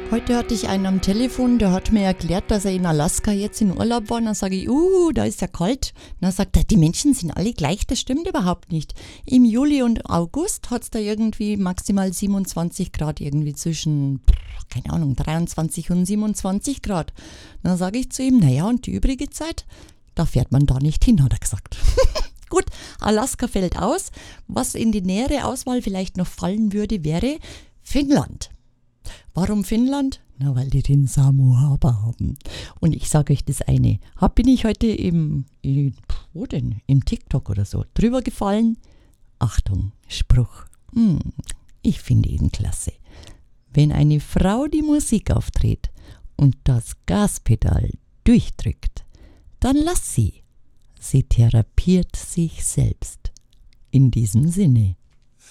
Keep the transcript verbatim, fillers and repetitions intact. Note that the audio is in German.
Heute hatte ich einen am Telefon, der hat mir erklärt, dass er in Alaska jetzt in Urlaub war. Dann sage ich, uh, da ist ja kalt. Dann sagt er, die Menschen sind alle gleich, das stimmt überhaupt nicht. Im Juli und August hat es da irgendwie maximal siebenundzwanzig Grad, irgendwie zwischen, keine Ahnung, dreiundzwanzig und siebenundzwanzig Grad. Dann sage ich zu ihm, naja, und die übrige Zeit, da fährt man da nicht hin, hat er gesagt. Gut, Alaska fällt aus. Was in die nähere Auswahl vielleicht noch fallen würde, wäre Finnland. Warum Finnland? Na, weil die den Samu Haber haben. Und ich sage euch das eine. Hab, bin ich heute im, im, wo denn? Im TikTok oder so drüber gefallen. Achtung, Spruch. Hm, ich finde ihn klasse. Wenn eine Frau die Musik aufdreht und das Gaspedal durchdrückt, dann lass sie. Sie therapiert sich selbst. In diesem Sinne.